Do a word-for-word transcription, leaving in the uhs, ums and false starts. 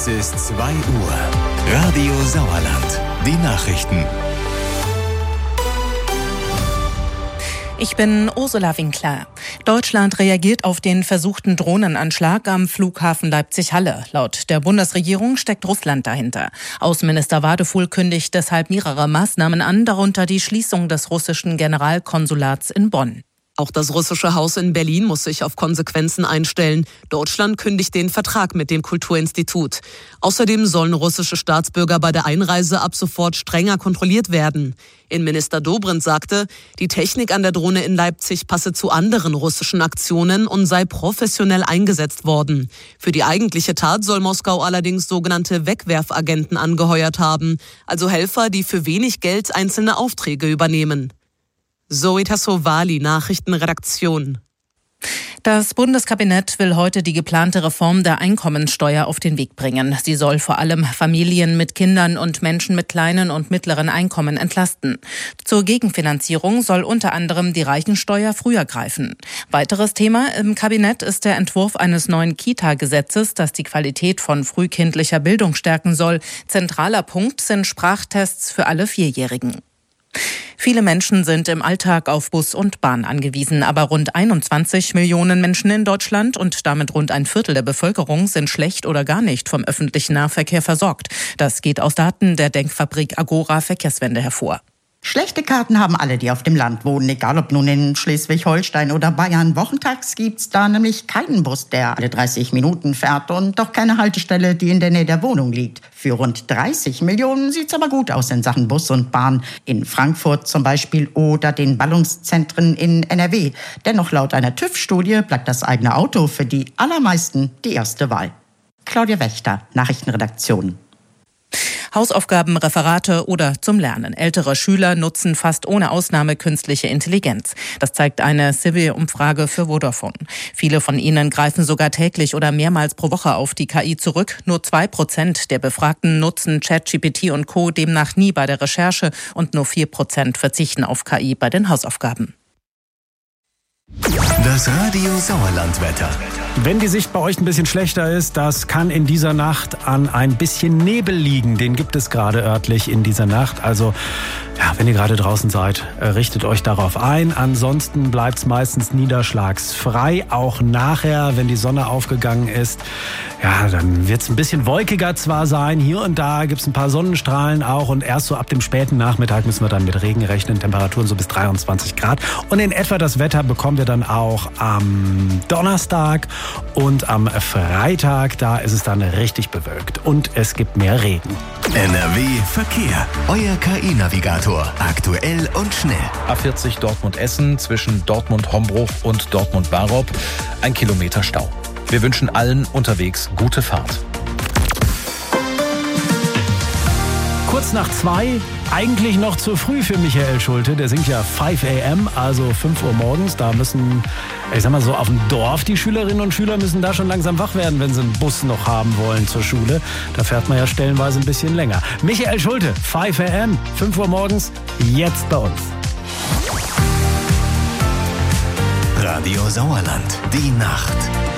Es ist zwei Uhr. Radio Sauerland. Die Nachrichten. Ich bin Ursula Winkler. Deutschland reagiert auf den versuchten Drohnenanschlag am Flughafen Leipzig-Halle. Laut der Bundesregierung steckt Russland dahinter. Außenminister Wadefuhl kündigt deshalb mehrere Maßnahmen an, darunter die Schließung des russischen Generalkonsulats in Bonn. Auch das russische Haus in Berlin muss sich auf Konsequenzen einstellen. Deutschland kündigt den Vertrag mit dem Kulturinstitut. Außerdem sollen russische Staatsbürger bei der Einreise ab sofort strenger kontrolliert werden. Innenminister Dobrindt sagte, die Technik an der Drohne in Leipzig passe zu anderen russischen Aktionen und sei professionell eingesetzt worden. Für die eigentliche Tat soll Moskau allerdings sogenannte Wegwerfagenten angeheuert haben, also Helfer, die für wenig Geld einzelne Aufträge übernehmen. Zoe Tassovali, Nachrichtenredaktion. Das Bundeskabinett will heute die geplante Reform der Einkommensteuer auf den Weg bringen. Sie soll vor allem Familien mit Kindern und Menschen mit kleinen und mittleren Einkommen entlasten. Zur Gegenfinanzierung soll unter anderem die Reichensteuer früher greifen. Weiteres Thema im Kabinett ist der Entwurf eines neuen Kita-Gesetzes, das die Qualität von frühkindlicher Bildung stärken soll. Zentraler Punkt sind Sprachtests für alle Vierjährigen. Viele Menschen sind im Alltag auf Bus und Bahn angewiesen, aber rund einundzwanzig Millionen Menschen in Deutschland und damit rund ein Viertel der Bevölkerung sind schlecht oder gar nicht vom öffentlichen Nahverkehr versorgt. Das geht aus Daten der Denkfabrik Agora Verkehrswende hervor. Schlechte Karten haben alle, die auf dem Land wohnen, egal ob nun in Schleswig-Holstein oder Bayern. Wochentags gibt's da nämlich keinen Bus, der alle dreißig Minuten fährt und doch keine Haltestelle, die in der Nähe der Wohnung liegt. Für rund dreißig Millionen sieht's aber gut aus in Sachen Bus und Bahn. In Frankfurt zum Beispiel oder den Ballungszentren in N R W. Dennoch laut einer TÜV-Studie bleibt das eigene Auto für die allermeisten die erste Wahl. Claudia Wächter, Nachrichtenredaktion. Hausaufgaben, Referate oder zum Lernen. Ältere Schüler nutzen fast ohne Ausnahme künstliche Intelligenz. Das zeigt eine Civil-Umfrage für Vodafone. Viele von ihnen greifen sogar täglich oder mehrmals pro Woche auf die K I zurück. Nur zwei Prozent der Befragten nutzen ChatGPT und Co. demnach nie bei der Recherche und nur vier Prozent verzichten auf K I bei den Hausaufgaben. Das Radio Sauerland-Wetter. Wenn die Sicht bei euch ein bisschen schlechter ist, das kann in dieser Nacht an ein bisschen Nebel liegen. Den gibt es gerade örtlich in dieser Nacht. Also, ja, wenn ihr gerade draußen seid, richtet euch darauf ein. Ansonsten bleibt es meistens niederschlagsfrei. Auch nachher, wenn die Sonne aufgegangen ist, ja, dann wird es ein bisschen wolkiger zwar sein. Hier und da gibt es ein paar Sonnenstrahlen auch. Und erst so ab dem späten Nachmittag müssen wir dann mit Regen rechnen. Temperaturen so bis dreiundzwanzig Grad. Und in etwa das Wetter bekommen wir dann auch am Donnerstag und am Freitag. Da ist es dann richtig bewölkt und es gibt mehr Regen. N R W Verkehr. Euer K I-Navigator. Aktuell und schnell. A vierzig Dortmund-Essen zwischen Dortmund-Hombruch und Dortmund-Barop. Ein Kilometer Stau. Wir wünschen allen unterwegs gute Fahrt. Kurz nach zwei, eigentlich noch zu früh für Michael Schulte. Der singt ja fünf a m, also fünf Uhr morgens. Da müssen, ich sag mal so, auf dem Dorf, die Schülerinnen und Schüler müssen da schon langsam wach werden, wenn sie einen Bus noch haben wollen zur Schule. Da fährt man ja stellenweise ein bisschen länger. Michael Schulte, fünf a m, fünf Uhr morgens, jetzt bei uns. Radio Sauerland, die Nacht.